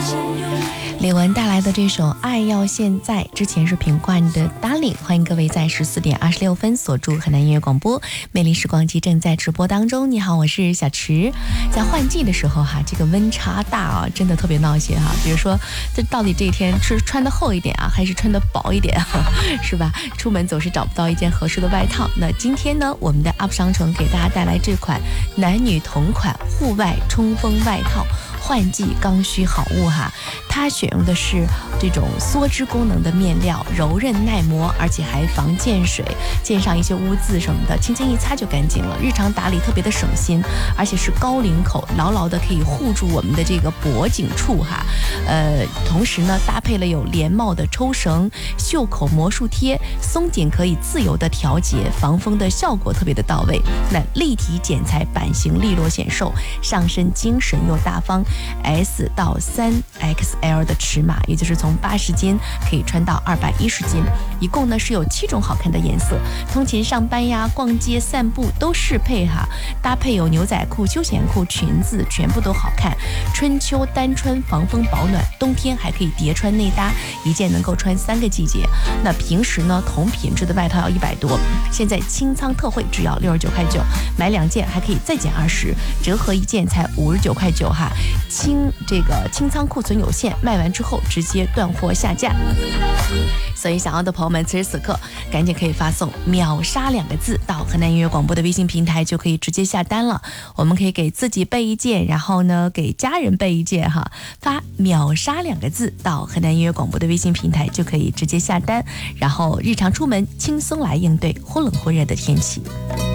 李玟带来的这首《爱要现在》，之前是品冠的 Darling。 欢迎各位在14点26分锁住河南音乐广播，魅力时光机正在直播当中。你好，我是小池。在换季的时候哈，这个温差大啊，真的特别闹心哈。比如说，这到底这一天是穿的厚一点啊，还是穿的薄一点啊？是吧？出门总是找不到一件合适的外套。那今天呢，我们的 UP 商城给大家带来这款男女同款户外冲锋外套。换季刚需好物哈，它选用的是这种梭织功能的面料，柔韧耐磨，而且还防溅水，溅上一些污渍什么的，轻轻一擦就干净了。日常打理特别的省心，而且是高领口，牢牢的可以护住我们的这个脖颈处哈。同时呢，搭配了有连帽的抽绳、袖口魔术贴，松紧可以自由的调节，防风的效果特别的到位。那立体剪裁，版型利落显瘦，上身精神又大方。S 到3XL 的尺码，也就是从80斤可以穿到210斤，一共呢是有7种好看的颜色，通勤上班呀、逛街散步都适配哈。搭配有牛仔裤、休闲裤、裙子，全部都好看。春秋单穿，防风保暖，冬天还可以叠穿内搭，一件能够穿3个季节。那平时呢，同品质的外套要100多，现在清仓特惠只要69.9块，买2件还可以再减20，折合一件才59.9块哈。清仓库存有限，卖完之后直接断货下架。所以想要的朋友们，此时此刻赶紧可以发送秒杀2个字到河南音乐广播的微信平台，就可以直接下单了。我们可以给自己备一件，然后呢给家人备一件哈，发秒杀2个字到河南音乐广播的微信平台，就可以直接下单，然后日常出门轻松来应对忽冷忽热的天气。